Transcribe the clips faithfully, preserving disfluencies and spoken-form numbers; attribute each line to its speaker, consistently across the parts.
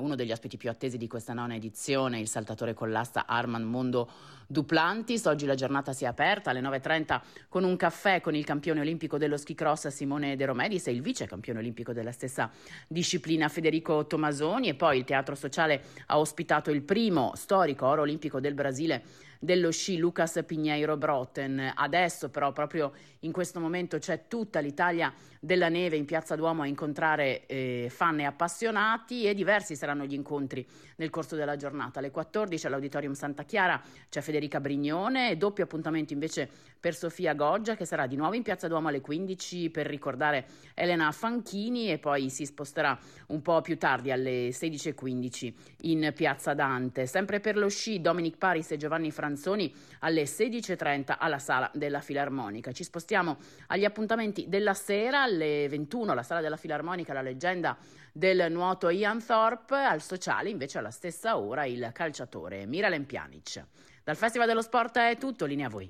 Speaker 1: uno degli ospiti più attesi di questa nona edizione, il saltatore con l'asta Armand Mondo Duplantis. Oggi la giornata si è aperta alle nove e trenta con un caffè con il campione olimpico dello ski cross Simone De Romedis e il vice campione olimpico della stessa disciplina Federico Tomasoni, e poi il Teatro Sociale ha ospitato il primo storico oro olimpico del Brasile dello sci, Lucas Pinheiro Broten. Adesso però proprio in questo momento c'è tutta l'Italia della neve in Piazza Duomo a incontrare eh, fan e appassionati, e diversi saranno gli incontri nel corso della giornata. Alle quattordici all'Auditorium Santa Chiara c'è Federica Brignone, doppio appuntamento invece per Sofia Goggia, che sarà di nuovo in Piazza Duomo alle quindici per ricordare Elena Fanchini, e poi si sposterà un po' più tardi alle sedici e quindici in Piazza Dante. Sempre per lo sci, Dominic Paris e Giovanni Franzoni alle sedici e trenta alla Sala della Filarmonica. Ci spostiamo agli appuntamenti della sera. Alle ventuno alla Sala della Filarmonica la leggenda del nuoto Ian Thorpe, al Sociale invece alla stessa ora il calciatore Miralem Pjanic. Dal Festival dello Sport è tutto, linea a voi.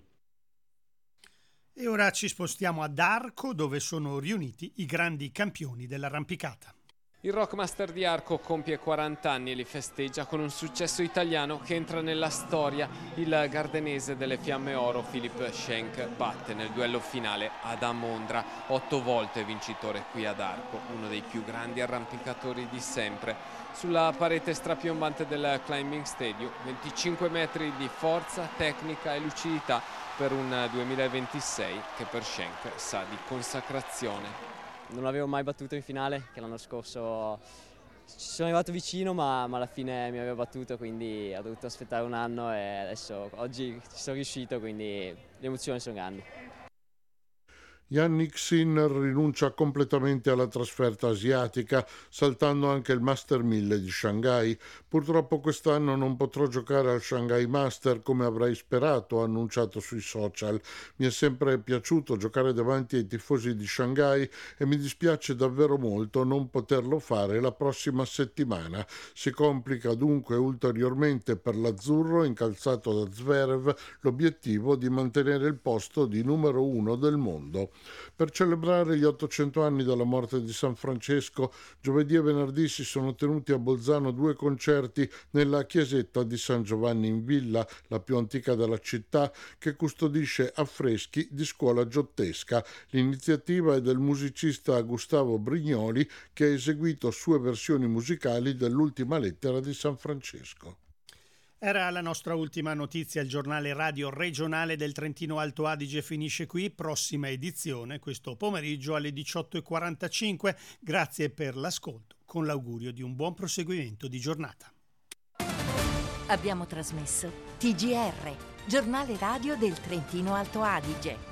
Speaker 2: E ora ci spostiamo ad Arco, dove sono riuniti i grandi campioni dell'arrampicata.
Speaker 3: Il Rockmaster di Arco compie quaranta anni e li festeggia con un successo italiano che entra nella storia. Il gardenese delle Fiamme Oro, Philipp Schenk, batte nel duello finale Adam Ondra, otto volte vincitore qui ad Arco, uno dei più grandi arrampicatori di sempre. Sulla parete strapiombante del Climbing Stadium, venticinque metri di forza, tecnica e lucidità per un duemilaventisei che per Schenk sa di consacrazione.
Speaker 4: Non l'avevo mai battuto in finale, che l'anno scorso ci sono arrivato vicino, ma, ma alla fine mi aveva battuto, quindi ho dovuto aspettare un anno e adesso oggi ci sono riuscito, quindi le emozioni sono grandi.
Speaker 5: Yannick Sinner rinuncia completamente alla trasferta asiatica, saltando anche il Master mille di Shanghai. Purtroppo quest'anno non potrò giocare al Shanghai Master come avrei sperato, ha annunciato sui social. Mi è sempre piaciuto giocare davanti ai tifosi di Shanghai e mi dispiace davvero molto non poterlo fare la prossima settimana. Si complica dunque ulteriormente per l'azzurro, incalzato da Zverev, l'obiettivo di mantenere il posto di numero uno del mondo. Per celebrare gli ottocento anni dalla morte di San Francesco, giovedì e venerdì si sono tenuti a Bolzano due concerti nella chiesetta di San Giovanni in Villa, la più antica della città, che custodisce affreschi di scuola giottesca. L'iniziativa è del musicista Gustavo Brignoli, che ha eseguito sue versioni musicali dell'ultima lettera di San Francesco.
Speaker 2: Era la nostra ultima notizia. Il giornale radio regionale del Trentino Alto Adige finisce qui. Prossima edizione questo pomeriggio alle diciotto e quarantacinque. Grazie per l'ascolto, con l'augurio di un buon proseguimento di giornata.
Speaker 6: Abbiamo trasmesso T G R, giornale radio del Trentino Alto Adige.